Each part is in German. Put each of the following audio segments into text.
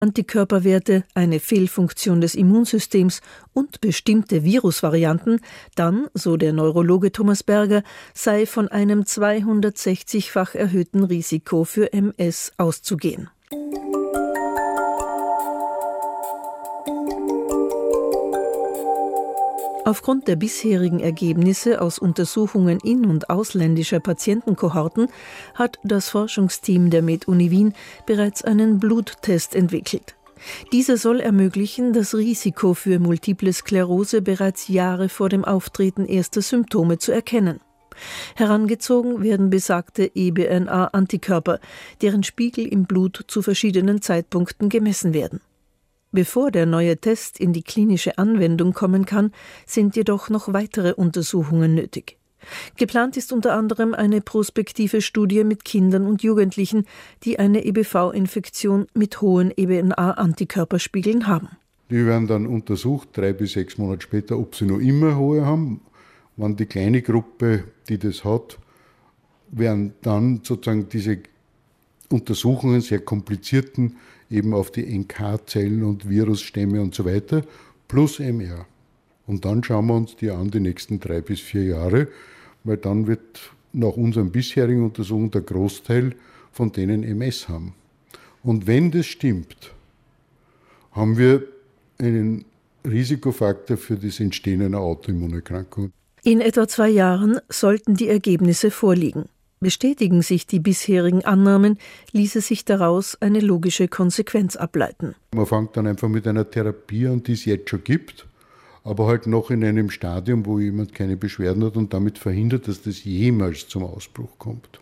Antikörperwerte, eine Fehlfunktion des Immunsystems und bestimmte Virusvarianten, dann, so der Neurologe Thomas Berger, sei von einem 260-fach erhöhten Risiko für MS auszugehen. Aufgrund der bisherigen Ergebnisse aus Untersuchungen in- und ausländischer Patientenkohorten hat das Forschungsteam der MedUni Wien bereits einen Bluttest entwickelt. Dieser soll ermöglichen, das Risiko für Multiple Sklerose bereits Jahre vor dem Auftreten erster Symptome zu erkennen. Herangezogen werden besagte eBNA-Antikörper, deren Spiegel im Blut zu verschiedenen Zeitpunkten gemessen werden. Bevor der neue Test in die klinische Anwendung kommen kann, sind jedoch noch weitere Untersuchungen nötig. Geplant ist unter anderem eine prospektive Studie mit Kindern und Jugendlichen, die eine EBV-Infektion mit hohen eBNA-Antikörperspiegeln haben. Die werden dann untersucht, 3 bis 6 Monate später, ob sie noch immer hohe haben. Wenn die kleine Gruppe, die das hat, werden dann sozusagen diese Untersuchungen, sehr komplizierten, eben auf die NK-Zellen und Virusstämme und so weiter, plus MR. Und dann schauen wir uns die an, die nächsten 3 bis 4 Jahre, weil dann wird nach unseren bisherigen Untersuchungen der Großteil von denen MS haben. Und wenn das stimmt, haben wir einen Risikofaktor für das Entstehen einer Autoimmunerkrankung. In etwa 2 Jahren sollten die Ergebnisse vorliegen. Bestätigen sich die bisherigen Annahmen, ließe sich daraus eine logische Konsequenz ableiten. Man fängt dann einfach mit einer Therapie an, die es jetzt schon gibt, aber halt noch in einem Stadium, wo jemand keine Beschwerden hat und damit verhindert, dass das jemals zum Ausbruch kommt.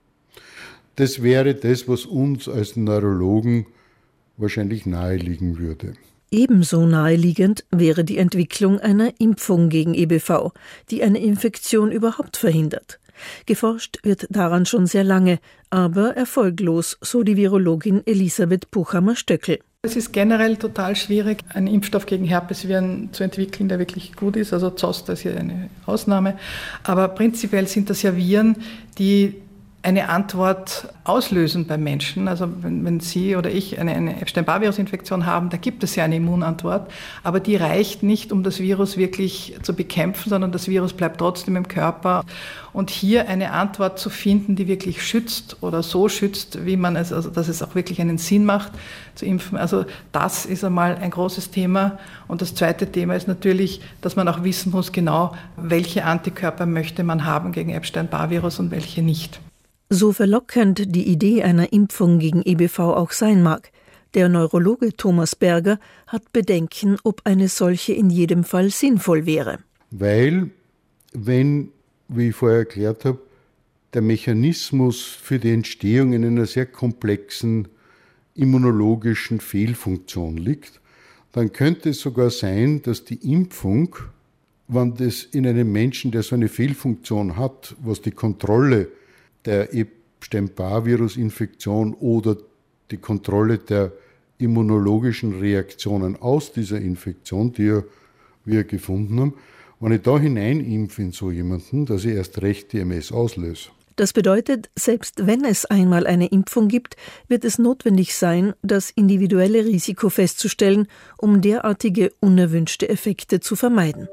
Das wäre das, was uns als Neurologen wahrscheinlich naheliegen würde. Ebenso naheliegend wäre die Entwicklung einer Impfung gegen EBV, die eine Infektion überhaupt verhindert. Geforscht wird daran schon sehr lange, aber erfolglos, so die Virologin Elisabeth Puchhammer-Stöckel. Es ist generell total schwierig, einen Impfstoff gegen Herpesviren zu entwickeln, der wirklich gut ist. Also Zoster ist hier eine Ausnahme. Aber prinzipiell sind das ja Viren, die eine Antwort auslösen beim Menschen. Also wenn Sie oder ich eine Epstein-Barr-Virus-Infektion haben, da gibt es ja eine Immunantwort, aber die reicht nicht, um das Virus wirklich zu bekämpfen, sondern das Virus bleibt trotzdem im Körper. Und hier eine Antwort zu finden, die wirklich schützt oder so schützt, wie man es, also dass es auch wirklich einen Sinn macht, zu impfen. Also das ist einmal ein großes Thema. Und das zweite Thema ist natürlich, dass man auch wissen muss, genau, welche Antikörper möchte man haben gegen Epstein-Barr-Virus und welche nicht. So verlockend die Idee einer Impfung gegen EBV auch sein mag, der Neurologe Thomas Berger hat Bedenken, ob eine solche in jedem Fall sinnvoll wäre. Weil, wenn, wie ich vorher erklärt habe, der Mechanismus für die Entstehung in einer sehr komplexen immunologischen Fehlfunktion liegt, dann könnte es sogar sein, dass die Impfung, wenn das in einem Menschen, der so eine Fehlfunktion hat, was die Kontrolle der Epstein-Barr-Virus-Infektion oder die Kontrolle der immunologischen Reaktionen aus dieser Infektion, die wir gefunden haben, wenn ich da hineinimpfe in so jemanden, dass ich erst recht die MS auslöse. Das bedeutet, selbst wenn es einmal eine Impfung gibt, wird es notwendig sein, das individuelle Risiko festzustellen, um derartige unerwünschte Effekte zu vermeiden.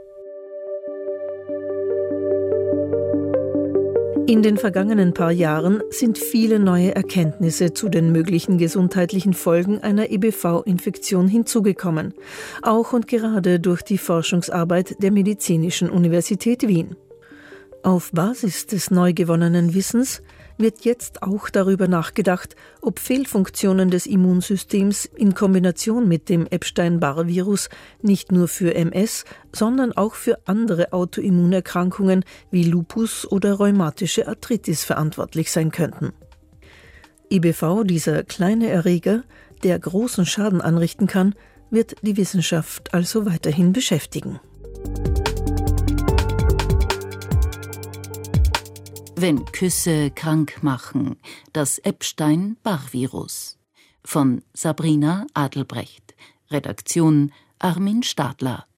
In den vergangenen paar Jahren sind viele neue Erkenntnisse zu den möglichen gesundheitlichen Folgen einer EBV-Infektion hinzugekommen, auch und gerade durch die Forschungsarbeit der Medizinischen Universität Wien. Auf Basis des neu gewonnenen Wissens wird jetzt auch darüber nachgedacht, ob Fehlfunktionen des Immunsystems in Kombination mit dem Epstein-Barr-Virus nicht nur für MS, sondern auch für andere Autoimmunerkrankungen wie Lupus oder rheumatische Arthritis verantwortlich sein könnten. EBV, dieser kleine Erreger, der großen Schaden anrichten kann, wird die Wissenschaft also weiterhin beschäftigen. Wenn Küsse krank machen, das Epstein-Barr-Virus. Von Sabrina Adelbrecht. Redaktion Armin Stadler.